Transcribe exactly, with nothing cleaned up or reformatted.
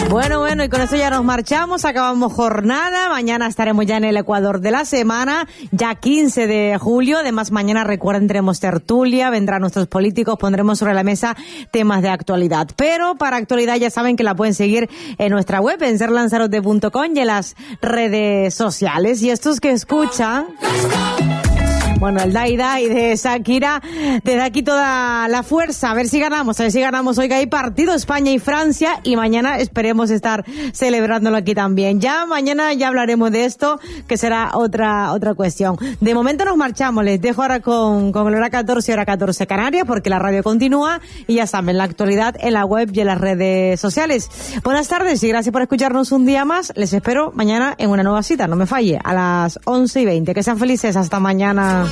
Bueno, bueno, y con eso ya nos marchamos, acabamos jornada, mañana estaremos ya en el Ecuador de la semana, ya quince de julio, además mañana recuerden tenemos tertulia, vendrán nuestros políticos, pondremos sobre la mesa temas de actualidad, pero para actualidad ya saben que la pueden seguir en nuestra web, en ser lanzarote punto com y en las redes sociales, y estos que escuchan... Bueno, el Dai Dai de Shakira, desde aquí toda la fuerza, a ver si ganamos, a ver si ganamos hoy que hay partido España y Francia y mañana esperemos estar celebrándolo aquí también. Ya mañana ya hablaremos de esto, que será otra otra cuestión. De momento nos marchamos, les dejo ahora con, con el hora catorce, hora catorce Canarias, porque la radio continúa y ya saben, la actualidad en la web y en las redes sociales. Buenas tardes y gracias por escucharnos un día más, les espero mañana en una nueva cita, no me falle, a las once y veinte. Que sean felices, hasta mañana.